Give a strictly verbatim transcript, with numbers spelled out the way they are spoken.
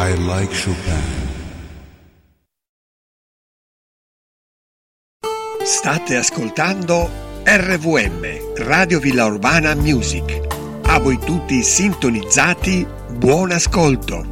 I like Chopin. State ascoltando R V M, Radio Villa Urbana Music. A voi tutti sintonizzati, buon ascolto.